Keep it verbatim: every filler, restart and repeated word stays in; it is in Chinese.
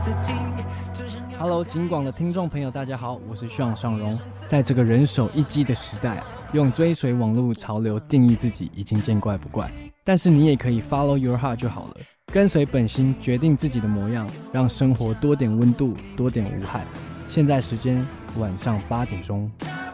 Hello， 警广的听众朋友，大家好，我是向尚荣。在这个人手一机的时代，用追随网络潮流定义自己已经见怪不怪，但是你也可以 follow your heart 就好了，跟随本心，决定自己的模样，让生活多点温度，多点无害。现在时间晚上八点钟。